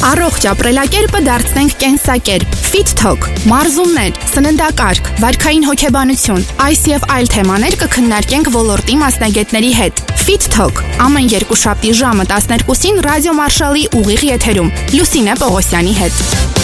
Առողջ ապրելակերպը դարձնենք կենսակերպ։ Fit Talk, մարզումներ, սննդակարգ, վարքային հոգեբանություն, այս եւ այլ թեմաներ կքննարկենք ոլորտի մասնագետների հետ։ Fit Talk ամեն երկուշաբթի ժամը 12-ին Ռադիո Մարշալի ուղիղ եթերում Լուսինե Պողոսյանի հետ։